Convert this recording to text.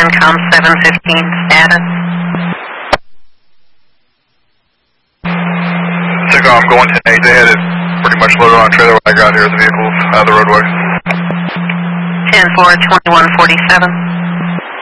CENTCOM 715 status. CENTCOM going 10-8, they had it pretty much loaded on a trailer when I got here. The vehicle's out of the roadway. 10-4, 2147.